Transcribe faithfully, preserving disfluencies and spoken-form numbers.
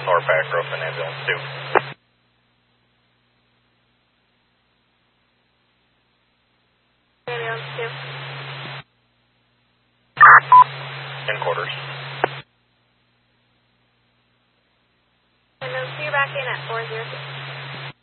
Or Packroff and ambulance two. Ambulance two. In quarters. Ambulance two, back in at four zero six.